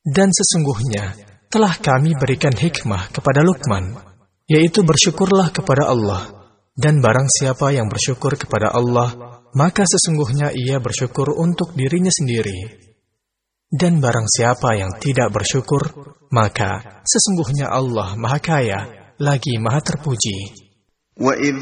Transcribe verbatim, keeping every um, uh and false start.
Dan sesungguhnya telah kami berikan hikmah kepada Luqman, yaitu bersyukurlah kepada Allah. Dan barang siapa yang bersyukur kepada Allah, maka sesungguhnya ia bersyukur untuk dirinya sendiri. Dan barang siapa yang tidak bersyukur, maka sesungguhnya Allah Maha Kaya lagi Maha Terpuji. وَإِذْ